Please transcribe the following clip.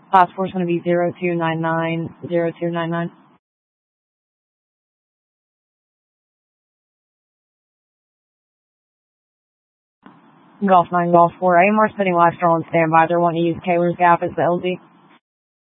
Passport's going to be 02990299. Golf 9, Golf 4. AMR's putting Lifestyle on standby. They're wanting to use Kaler's Gap as the LZ.